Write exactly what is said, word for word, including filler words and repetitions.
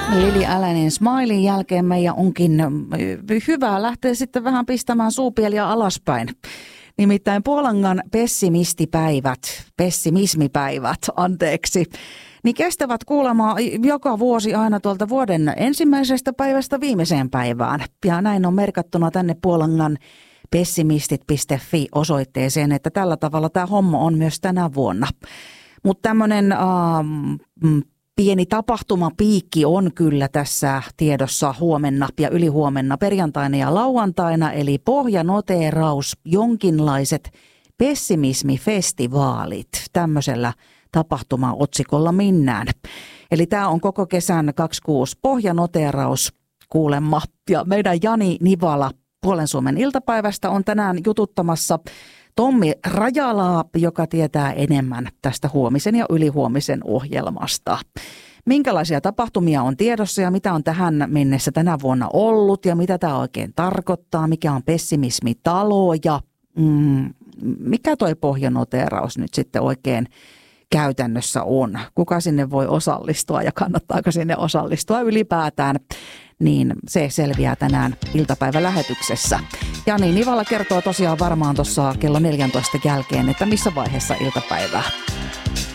Lily Allenin Smilein jälkeen meidän onkin hyvä lähteä sitten vähän pistämään suupieliä alaspäin. Nimittäin Puolangan pessimistipäivät, pessimismipäivät, anteeksi, niin kestävät kuulemma joka vuosi aina tuolta vuoden ensimmäisestä päivästä viimeiseen päivään. Ja näin on merkattuna tänne Puolangan pessimistit piste fi osoitteeseen, että tällä tavalla tämä homma on myös tänä vuonna. Mutta tämmöinen ähm, pieni tapahtumapiikki on kyllä tässä tiedossa huomenna ja ylihuomenna, perjantaina ja lauantaina, eli pohjanoteeraus, jonkinlaiset pessimismifestivaalit, tämmöisellä tapahtuma-otsikolla minnään. Eli tämä on koko kesän kaksikymmentäkuusi pohjanoteeraus kuulemma, ja meidän Jani Nivala Puolen Suomen iltapäivästä on tänään jututtamassa Tommi Rajalaa, joka tietää enemmän tästä huomisen ja ylihuomisen ohjelmasta. Minkälaisia tapahtumia on tiedossa ja mitä on tähän mennessä tänä vuonna ollut ja mitä tämä oikein tarkoittaa, mikä on pessimismitalo ja mm, mikä toi pohjanoteeraus nyt sitten oikein käytännössä on. Kuka sinne voi osallistua ja kannattaako sinne osallistua ylipäätään, niin se selviää tänään iltapäivälähetyksessä. Jani Nivala kertoo tosiaan varmaan tuossa kello neljäntoista jälkeen, että missä vaiheessa iltapäivää